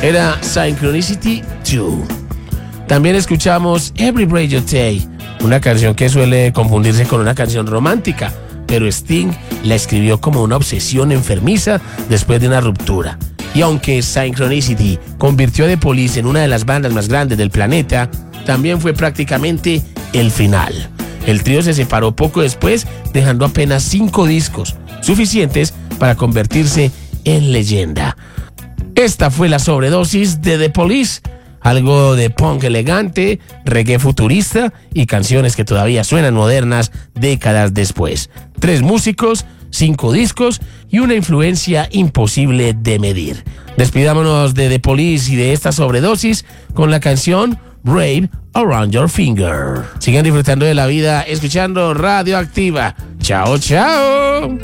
era Synchronicity 2. También escuchamos Every Breath You Take, una canción que suele confundirse con una canción romántica, pero Sting la escribió como una obsesión enfermiza después de una ruptura. Y aunque Synchronicity convirtió a The Police en una de las bandas más grandes del planeta, también fue prácticamente el final. El trío se separó poco después, dejando apenas 5 discos, suficientes para convertirse en leyenda. Esta fue la sobredosis de The Police, algo de punk elegante, reggae futurista y canciones que todavía suenan modernas décadas después. 3 músicos, 5 discos y una influencia imposible de medir. Despidámonos de The Police y de esta sobredosis con la canción Brave Around Your Finger. Sigan disfrutando de la vida escuchando Radioactiva. Chao, chao.